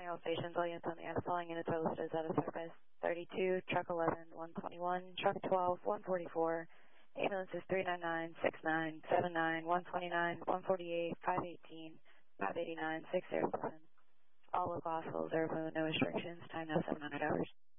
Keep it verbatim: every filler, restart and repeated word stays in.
all stations, all units on the the following units are listed as out of service. thirty-two, truck eleven, one twenty-one, truck twelve, one forty-four, ambulances three nine nine, six nine, seven nine, one twenty-nine, one forty-eight, five eighteen, five eighty-nine, six oh seven. All local hospitals are open with no restrictions. Time now seven hundred hours.